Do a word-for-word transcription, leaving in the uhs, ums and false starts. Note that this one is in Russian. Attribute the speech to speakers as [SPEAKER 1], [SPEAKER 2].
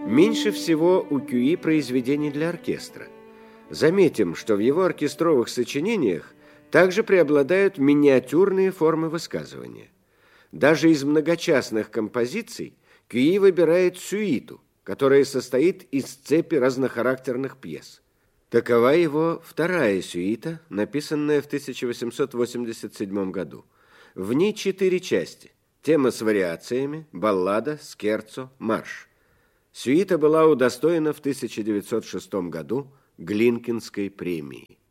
[SPEAKER 1] Меньше всего у Кюи произведений для оркестра. Заметим, что в его оркестровых сочинениях также преобладают миниатюрные формы высказывания. Даже из многочастных композиций Кюи выбирает сюиту, которая состоит из цепи разнохарактерных пьес. Такова его вторая сюита, написанная в тысяча восемьсот восемьдесят седьмом году. В ней четыре части: тема с вариациями, баллада, скерцо, марш. Сюита была удостоена в тысяча девятьсот шестом году Глинкинской премии.